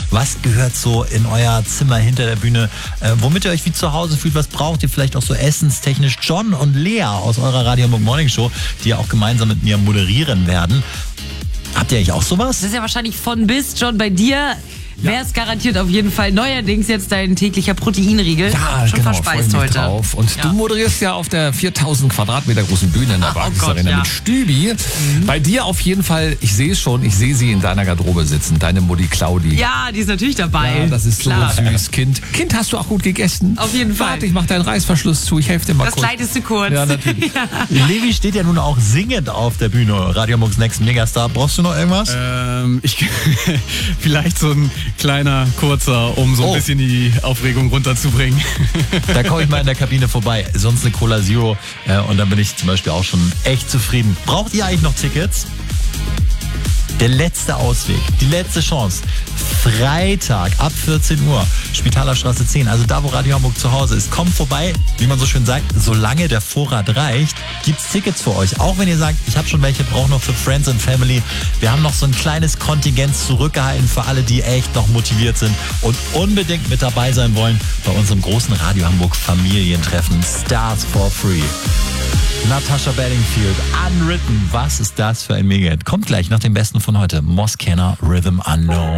Was gehört so in euer Zimmer hinter der Bühne, womit ihr euch wie zu Hause fühlt? Was braucht ihr vielleicht auch so essenstechnisch? John und Lea aus eurer Radio Hamburg Morning Show, die ja auch gemeinsam mit mir moderieren werden. Habt ihr eigentlich auch sowas? Das ist ja wahrscheinlich von bis, John, bei dir. Wäre es garantiert auf jeden Fall neuerdings jetzt dein täglicher Proteinriegel. Ja, schon genau, verspeist freu mich heute. drauf. Und du moderierst ja auf der 4000 Quadratmeter großen Bühne in der Barclays Arena mit Stübi. Bei dir auf jeden Fall, ich sehe es schon, ich sehe sie in deiner Garderobe sitzen, deine Mutti Claudi. Ja, die ist natürlich dabei. Ja, das ist Klar. so süß, Kind. Kind, hast du auch gut gegessen? Auf jeden Fall. Warte, ich mach deinen Reißverschluss zu, ich helfe dir mal Das kurz. Kleid ist zu kurz. Ja, natürlich. Levi steht ja nun auch singend auf der Bühne. Radio Hamburgs Next Megastar. Brauchst du noch irgendwas? Vielleicht so ein kleiner, kurzer, um so ein bisschen die Aufregung runterzubringen. Da komme ich mal in der Kabine vorbei. Sonst eine Cola Zero und dann bin ich zum Beispiel auch schon echt zufrieden. Braucht ihr eigentlich noch Tickets? Der letzte Ausweg, die letzte Chance. Freitag ab 14 Uhr, Spitaler Straße 10, also da, wo Radio Hamburg zu Hause ist. Kommt vorbei, wie man so schön sagt, solange der Vorrat reicht, gibt's Tickets für euch. Auch wenn ihr sagt, ich habe schon welche, brauche noch für Friends and Family. Wir haben noch so ein kleines Kontingent zurückgehalten für alle, die echt noch motiviert sind und unbedingt mit dabei sein wollen bei unserem großen Radio Hamburg Familientreffen Stars for Free. Natasha Bedingfield, Unwritten. Was ist das für ein Mega-Hit? Kommt gleich nach dem Besten von heute. Moskenner, Rhythm Unknown.